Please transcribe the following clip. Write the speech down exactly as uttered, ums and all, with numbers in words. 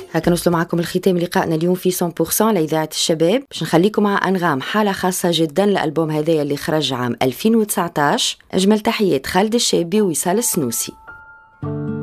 هكا نوصلوا معكم الختام لقائنا اليوم في مية بالمية لإذاعة الشباب، باش نخليكم مع أنغام، حالة خاصة جدا لألبوم هدايا اللي خرج عام ألفين وتسعطاش. أجمل تحيات خالد الشابي ووصال السنوسي.